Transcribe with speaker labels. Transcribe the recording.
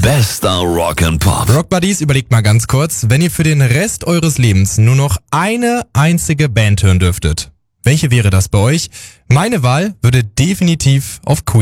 Speaker 1: Bester Rock and Pop.
Speaker 2: Rock Buddies, überlegt mal ganz kurz, wenn ihr für den Rest eures Lebens nur noch eine einzige Band hören dürftet. Welche wäre das bei euch? Meine Wahl würde definitiv auf Queen